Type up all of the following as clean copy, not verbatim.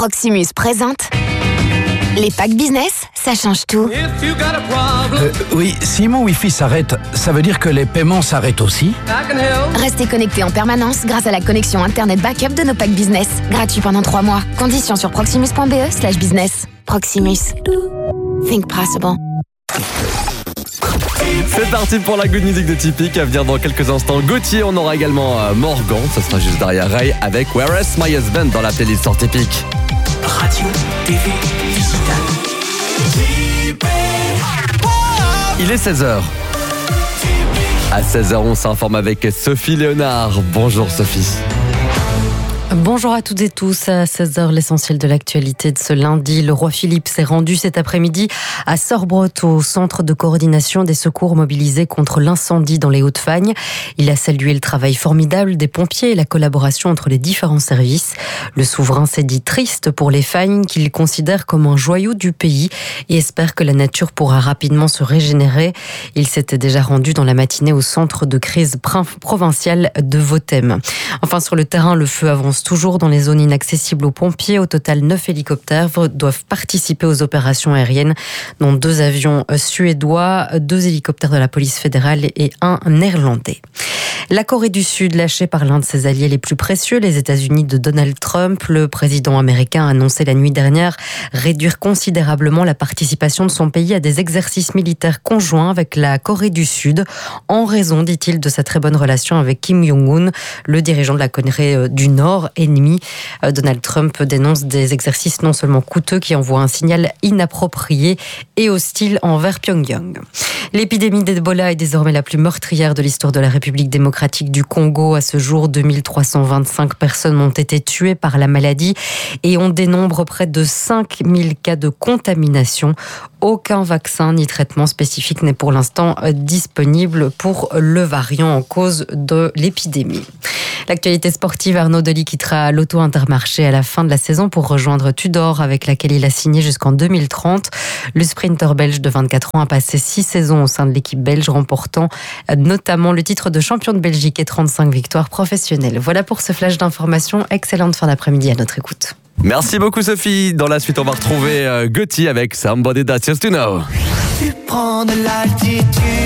Proximus présente les packs business, ça change tout. Oui, si mon Wi-Fi s'arrête, ça veut dire que les paiements s'arrêtent aussi? Restez connecté en permanence grâce à la connexion Internet backup de nos packs business. Gratuit pendant 3 mois. Conditions sur proximus.be/business. Proximus. Think possible. C'est parti pour la good music de Typique. À venir dans quelques instants Gauthier. On aura également Morgan. Ça sera juste derrière Ray avec Where is My Husband dans la playlist sur Typique. Radio, TV, digital. Il est 16h. À 16h, on s'informe avec Sophie Léonard. Bonjour Sophie. Bonjour à toutes et tous. À 16h, l'essentiel de l'actualité de ce lundi. Le roi Philippe s'est rendu cet après-midi à Sorbrotte, au centre de coordination des secours mobilisés contre l'incendie dans les Hauts-de-Fagne. Il a salué le travail formidable des pompiers et la collaboration entre les différents services. Le souverain s'est dit triste pour les Fagnes, qu'il considère comme un joyau du pays et espère que la nature pourra rapidement se régénérer. Il s'était déjà rendu dans la matinée au centre de crise provincial de Vothem. Enfin, sur le terrain, le feu avance toujours dans les zones inaccessibles aux pompiers. Au total, 9 hélicoptères doivent participer aux opérations aériennes, dont 2 avions suédois, 2 hélicoptères de la police fédérale et 1 néerlandais. La Corée du Sud, lâchée par l'un de ses alliés les plus précieux, les États-Unis de Donald Trump, le président américain a annoncé la nuit dernière réduire considérablement la participation de son pays à des exercices militaires conjoints avec la Corée du Sud, en raison, dit-il, de sa très bonne relation avec Kim Jong-un, le dirigeant de la Corée du Nord, ennemi. Donald Trump dénonce des exercices non seulement coûteux qui envoient un signal inapproprié et hostile envers Pyongyang. L'épidémie d'Ebola est désormais la plus meurtrière de l'histoire de la République démocratique du Congo. À ce jour, 2325 personnes ont été tuées par la maladie et on dénombre près de 5000 cas de contamination. Aucun vaccin ni traitement spécifique n'est pour l'instant disponible pour le variant en cause de l'épidémie. L'actualité sportive, Arnaud Delis quittera l'Auto Intermarché à la fin de la saison pour rejoindre Tudor, avec laquelle il a signé jusqu'en 2030. Le sprinter belge de 24 ans a passé 6 saisons au sein de l'équipe belge, remportant notamment le titre de champion de Belgique et 35 victoires professionnelles. Voilà pour ce flash d'information. Excellente fin d'après-midi à notre écoute. Merci beaucoup Sophie. Dans la suite, on va retrouver Gauthier avec Somebody That Used to Know. Tu prends de l'altitude.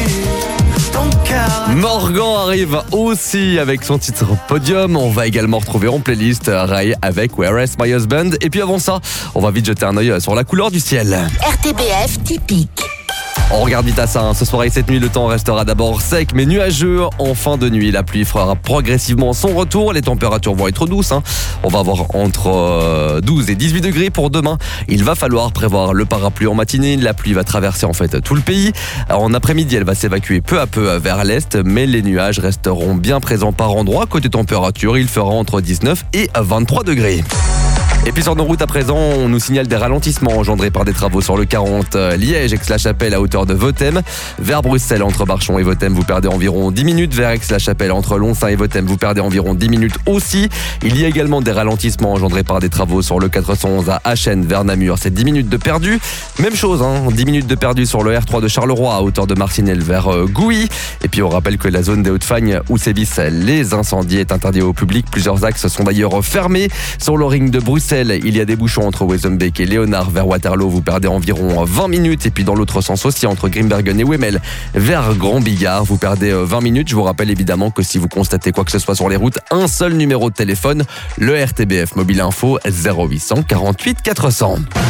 Morgan arrive aussi avec son titre Podium. On va également retrouver en playlist Ray avec Where is My Husband. Et puis avant ça, on va vite jeter un œil sur la couleur du ciel. RTBF Typique. On regarde vite à ça. Ce soir et cette nuit, le temps restera d'abord sec mais nuageux. En fin de nuit, la pluie fera progressivement son retour. Les températures vont être douces. On va avoir entre 12 et 18 degrés pour demain. Il va falloir prévoir le parapluie en matinée. La pluie va traverser en fait tout le pays. En après-midi, elle va s'évacuer peu à peu vers l'est, mais les nuages resteront bien présents par endroits. Côté température, il fera entre 19 et 23 degrés. Et puis sur nos routes à présent, on nous signale des ralentissements engendrés par des travaux sur le 40 Liège-Aix-la-Chapelle à hauteur de Vothem. Vers Bruxelles, entre Barchon et Vothem, vous perdez environ 10 minutes. Vers Aix-la-Chapelle, entre Lonsin et Vothem, vous perdez environ 10 minutes aussi. Il y a également des ralentissements engendrés par des travaux sur le 411 à Achen vers Namur. C'est 10 minutes de perdu. Même chose, 10 minutes de perdu sur le R3 de Charleroi à hauteur de Marcinelle vers Gouy. Et puis on rappelle que la zone des Hauts-de-Fagne où sévissent les incendies est interdite au public. Plusieurs axes sont d'ailleurs fermés. Sur le ring de Bruxelles, il y a des bouchons entre Wezenbeek et Léonard vers Waterloo, vous perdez environ 20 minutes. Et puis dans l'autre sens aussi, entre Grimbergen et Wemmel vers Grand Bigard, vous perdez 20 minutes. Je vous rappelle évidemment que si vous constatez quoi que ce soit sur les routes, un seul numéro de téléphone, le RTBF Mobile Info 0800 48 400.